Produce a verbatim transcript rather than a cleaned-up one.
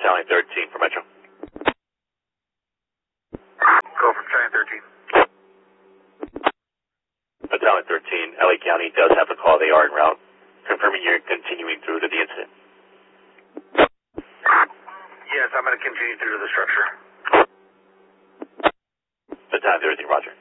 Battalion thirteen for Metro. Go for Battalion thirteen. Battalion thirteen, L A County does have a call. They are en route. Confirming you're continuing through to the incident. Yes, I'm going to continue through to the structure. Battalion thirteen, roger.